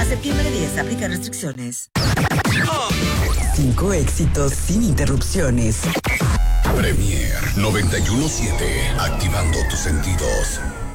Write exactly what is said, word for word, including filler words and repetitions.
septiembre diez, aplica restricciones. Cinco éxitos sin interrupciones. Premier noventa y uno punto siete, activando tus sentidos.